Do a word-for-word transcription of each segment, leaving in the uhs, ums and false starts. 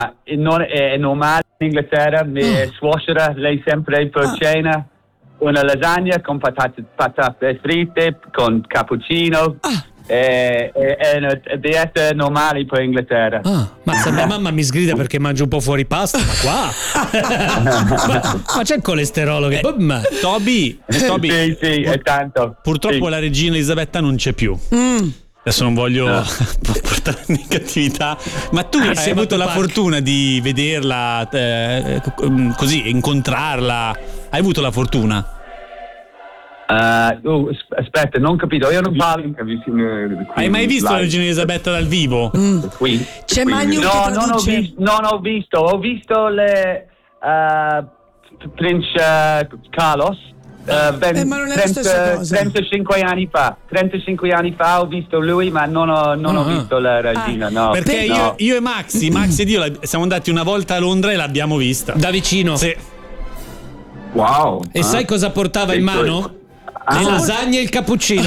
non è normale in Inghilterra. Mia oh. suocera, lei sempre per oh. cena una lasagna con patate, patate fritte, con cappuccino. Oh. È, è, è una dieta normale per Inghilterra. Ah, mazza, mia mamma mi sgrida perché mangio un po' fuori pasta, ma qua ma, ma c'è il colesterolo che eh, Toby, Toby sì, sì, è tanto. Purtroppo sì. la regina Elisabetta non c'è più. Mm. Adesso non voglio no. portare negatività, ma tu hai, hai avuto la park. fortuna di vederla, eh, così, incontrarla. Hai avuto la fortuna? Uh, oh, aspetta, non capito. Io non parlo. Hai mai visto live. la regina Elisabetta dal vivo? Mm. C'è Magno no, che non ho, visto, non ho visto. Ho visto le uh, Prince uh, Carlos. Uh, ben, eh, ma non è la stessa cosa. trentacinque anni fa. trentacinque anni fa ho visto lui, ma non ho, non uh-huh. ho visto la regina. Ah. No. Perché no. Io, io e Maxi, Maxi ed io siamo andati una volta a Londra e l'abbiamo vista da vicino. Sì. Wow. E ah. sai cosa portava in mano? Ah. Le lasagne e il cappuccino.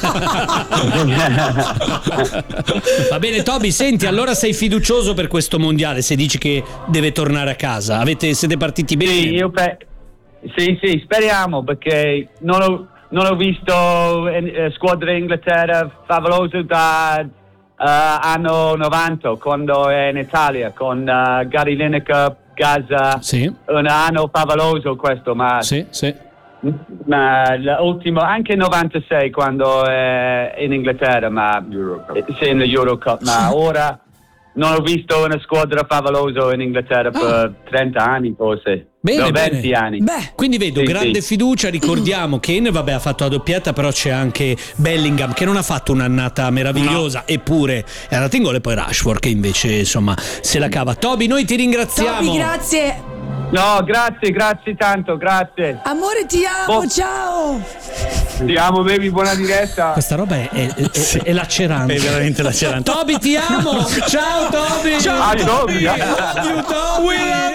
Va bene, Toby, senti, allora sei fiducioso per questo mondiale se dici che deve tornare a casa? Avete, siete partiti bene? Sì, io pe- sì, sì, speriamo, perché non ho, non ho visto eh, squadra Inghilterra favolosa da uh, anno novanta, quando è in Italia, con uh, Gary Lineker, Gaza. Sì. Un anno favoloso questo, ma... Sì, sì. Ma l'ultimo anche novantasei quando è in Inghilterra, ma sì, in Eurocup, ma ora non ho visto una squadra favolosa in Inghilterra per ah. trenta anni forse. Bene, no, venti bene. anni. Beh, quindi vedo sì, grande sì. fiducia. Ricordiamo che Kane, vabbè, ha fatto la doppietta, però c'è anche Bellingham che non ha fatto un'annata meravigliosa, no. eppure è andato in gol, e poi Rashford che invece insomma se la cava. Toby, noi ti ringraziamo. Toby, grazie. No, grazie, grazie tanto, grazie. Amore, ti amo, oh. ciao. Ti amo, baby, buona diretta. Questa roba è, è, è, sì. è lacerante. È veramente lacerante. Toby, ti amo. Ciao, Toby. Ciao, Toby. Toby.